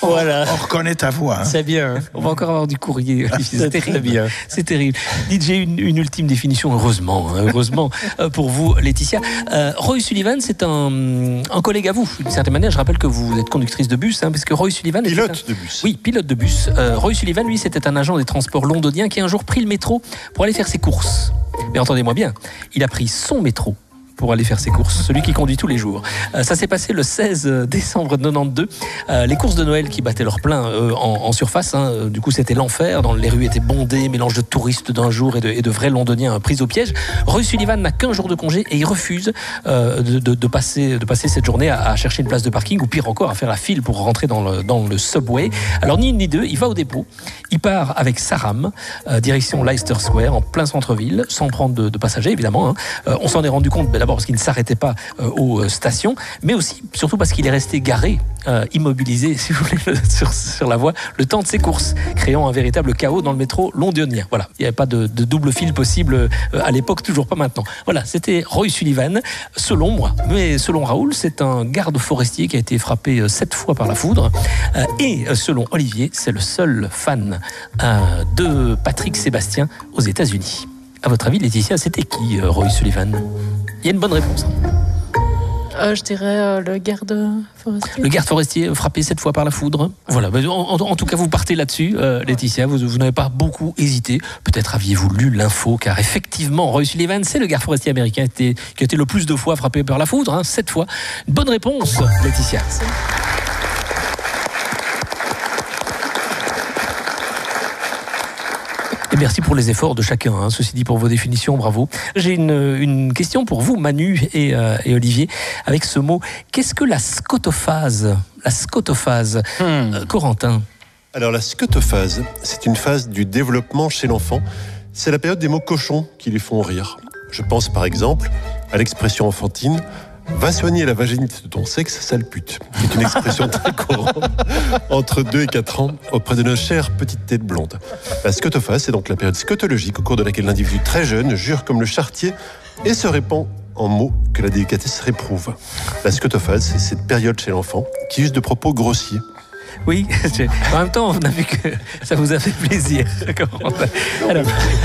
Voilà. On reconnaît ta voix. Hein. C'est bien. On va encore avoir du courrier. C'est terrible. bien. C'est terrible. Dites, j'ai une ultime définition, heureusement pour vous, Laetitia. Roy Sullivan, c'est un collègue à vous. D'une certaine manière, je rappelle que vous êtes conductrice de bus, parce que Roy Sullivan... Pilote de bus. Oui, pilote de bus. Roy Sullivan, lui, c'était un agent des transports londoniens qui a un jour pris le métro pour aller faire ses courses. Mais entendez-moi bien, il a pris son métro pour aller faire ses courses, celui qui conduit tous les jours. Ça s'est passé le 16 décembre 92. Les courses de Noël qui battaient leur plein en surface. Du coup, c'était l'enfer. Les rues étaient bondées, mélange de touristes d'un jour et de vrais Londoniens pris au piège. Roy Sullivan n'a qu'un jour de congé et il refuse de passer cette journée à chercher une place de parking ou pire encore, à faire la file pour rentrer dans le subway. Alors, ni une ni deux, il va au dépôt. Il part avec sa rame, direction Leicester Square, en plein centre-ville, sans prendre de passagers, évidemment. On s'en est rendu compte, d'abord parce qu'il ne s'arrêtait pas aux stations, mais aussi, surtout parce qu'il est resté garé, immobilisé, si vous voulez, sur la voie, le temps de ses courses, créant un véritable chaos dans le métro londonien. Voilà, il n'y avait pas de double fil possible à l'époque, toujours pas maintenant. Voilà, c'était Roy Sullivan, selon moi. Mais selon Raoul, c'est un garde forestier qui a été frappé 7 fois par la foudre. Et selon Olivier, c'est le seul fan de Patrick Sébastien aux États-Unis. À votre avis, Laetitia, c'était qui, Roy Sullivan ? Il y a une bonne réponse. Je dirais le garde forestier. Le garde forestier frappé 7 fois par la foudre. Voilà. En tout cas, vous partez là-dessus, Laetitia. Vous n'avez pas beaucoup hésité. Peut-être aviez-vous lu l'info, car effectivement, Roy Sullivan, c'est le garde forestier américain qui a été le plus de fois frappé par la foudre. 7 fois. Une bonne réponse, Laetitia. Et merci pour les efforts de chacun, ceci dit, pour vos définitions, bravo. J'ai une question pour vous, Manu et Olivier, avec ce mot. Qu'est-ce que la scotophase ? La scotophase, Corentin. Alors la scotophase, c'est une phase du développement chez l'enfant. C'est la période des mots cochons qui les font rire. Je pense par exemple à l'expression enfantine « Va soigner la vaginite de ton sexe, sale pute », qui est une expression très courante entre 2 et 4 ans auprès de nos chères petites têtes blondes. La scotophase, c'est donc la période scotologique au cours de laquelle l'individu très jeune jure comme le charretier et se répand en mots que la délicatesse réprouve. La scotophase, c'est cette période chez l'enfant qui use de propos grossiers. Oui, en même temps, on a vu que ça vous a fait plaisir. Alors,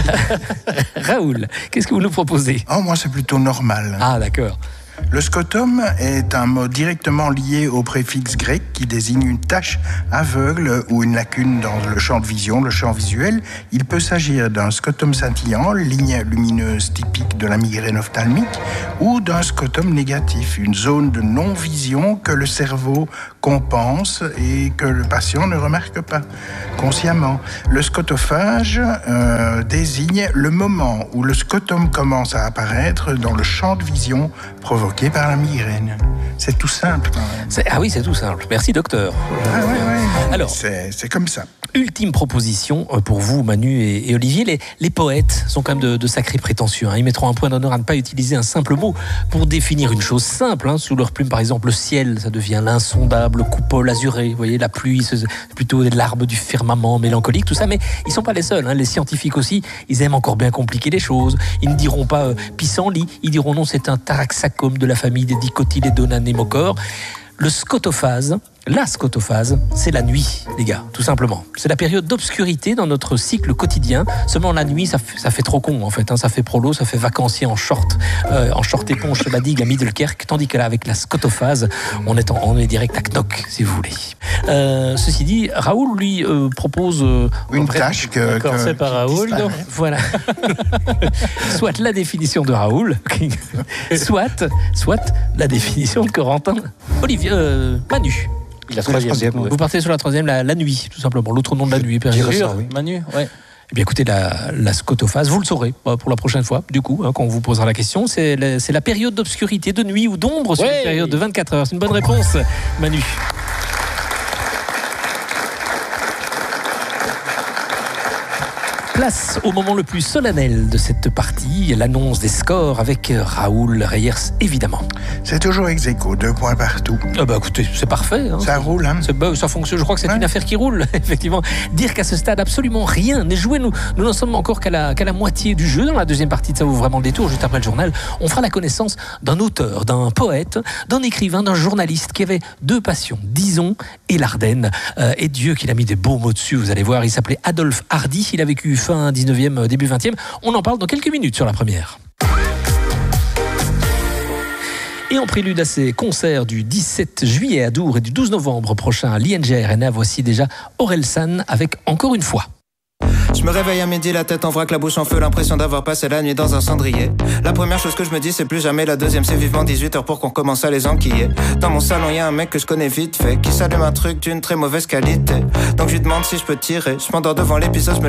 Raoul, qu'est-ce que vous nous proposez ? Moi, c'est plutôt normal. Ah, d'accord. Le scotum est un mot directement lié au préfixe grec qui désigne une tache aveugle ou une lacune dans le champ de vision, le champ visuel. Il peut s'agir d'un scotum scintillant, ligne lumineuse typique de la migraine ophtalmique, ou d'un scotum négatif, une zone de non-vision que le cerveau compense et que le patient ne remarque pas consciemment. Le scotophage désigne le moment où le scotum commence à apparaître dans le champ de vision provoqué par la migraine. C'est tout simple quand même. Ah oui, c'est tout simple. Merci, docteur. Alors, c'est comme ça. Ultime proposition pour vous, Manu et Olivier. Les poètes sont quand même de sacrés prétentieux. Ils mettront un point d'honneur à ne pas utiliser un simple mot pour définir une chose simple. Sous leur plume, par exemple, le ciel, ça devient l'insondable coupole azurée. Vous voyez, la pluie, c'est plutôt l'arbre du firmament mélancolique, tout ça. Mais ils ne sont pas les seuls. Les scientifiques aussi, ils aiment encore bien compliquer les choses. Ils ne diront pas pissenlit. Ils diront non, c'est un taraxacum de la famille des dicotylédonanémochores. La scotophase, c'est la nuit, les gars, tout simplement. C'est la période d'obscurité dans notre cycle quotidien. Seulement la nuit, ça fait trop con, en fait. Ça fait prolo, ça fait vacancier en short éponge sur la digue à Middelkerk. Tandis que là, avec la scotophase, on est direct à Knock, si vous voulez. Ceci dit, Raoul, lui, propose... une tâche c'est par Raoul. Donc, voilà. Soit la définition de Raoul, soit la définition de Corentin. Olivier, Manu. La troisième. Vous partez sur la troisième, la nuit, tout simplement. L'autre nom de la nuit. Oui. Manu, ouais. Eh bien, écoutez, la scotophase, vous le saurez pour la prochaine fois, du coup, quand on vous posera la question. C'est la période d'obscurité, de nuit ou d'ombre sur une période de 24 heures. C'est une bonne réponse, Manu. Place au moment le plus solennel de cette partie, l'annonce des scores avec Raoul Reyers, évidemment. C'est toujours ex aequo, 2 points partout. Ah bah écoutez, c'est parfait. Hein. Ça roule, hein. Ça fonctionne, je crois que c'est une affaire qui roule, effectivement. Dire qu'à ce stade, absolument rien n'est joué. Nous n'en sommes encore qu'à la moitié du jeu. Dans la deuxième partie de Ça vaut vraiment le détour, juste après le journal, on fera la connaissance d'un auteur, d'un poète, d'un écrivain, d'un journaliste qui avait 2 passions, Dison et l'Ardenne. Et Dieu qu'il a mis des beaux mots dessus, vous allez voir. Il s'appelait Adolphe Hardy, il a vécu fin 19e, début 20e. On en parle dans quelques minutes sur la première. Et en prélude à ces concerts du 17 juillet à Dour et du 12 novembre prochain à l'ING Arena, voici déjà Orelsan avec Encore une fois. Je me réveille à midi, la tête en vrac, la bouche en feu, l'impression d'avoir passé la nuit dans un cendrier. La première chose que je me dis, c'est plus jamais. La deuxième, c'est vivement 18h pour qu'on commence à les enquiller. Dans mon salon, y a un mec que je connais vite fait, qui s'allume un truc d'une très mauvaise qualité. Donc je lui demande si je peux tirer. Je m'endors devant l'épisode, je me